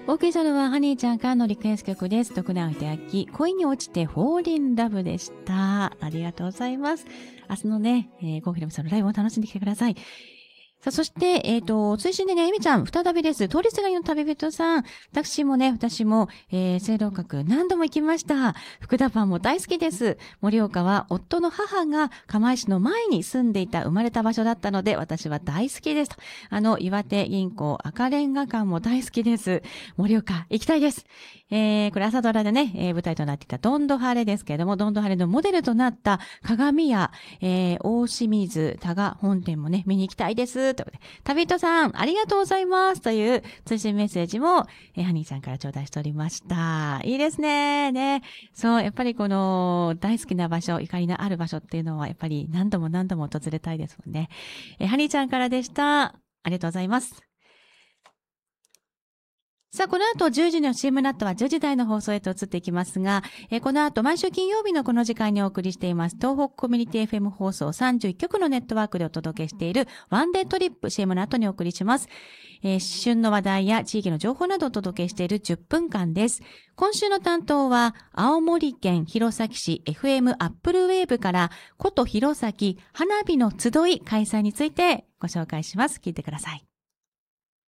お送りしたのはハニーちゃんからのリクエスト曲です。徳永英明、恋に落ちてフォーリンラブでした。ありがとうございます。明日のね、郷ひろみさんのライブを楽しんできてください。さあ、そして、追伸でね、エミちゃん、再びです。通りすがりの旅人さん。私も、聖堂閣何度も行きました。福田パンも大好きです。盛岡は夫の母が釜石の前に住んでいた生まれた場所だったので、私は大好きです。岩手銀行赤レンガ館も大好きです。盛岡行きたいです。これ朝ドラでね、舞台となっていたどんどはれですけれども、どんどはれのモデルとなった鏡屋、大清水多賀本店もね、見に行きたいです。ということで、旅人さん、ありがとうございます。という通信メッセージも、ハニーさんから頂戴しておりました。いいですね。ね。そう、やっぱりこの大好きな場所、ゆかりのある場所っていうのは、やっぱり何度も何度も訪れたいですもんね。ハニーちゃんからでした。ありがとうございます。さあ、この後10時の CM ナットは10時台の放送へと移っていきますが、この後毎週金曜日のこの時間にお送りしています東北コミュニティ FM 放送31局のネットワークでお届けしているワンデートリップ CM の後にお送りします。旬の話題や地域の情報などをお届けしている10分間です。今週の担当は青森県弘前市 FM アップルウェーブから古都弘前花火の集い開催についてご紹介します。聞いてください。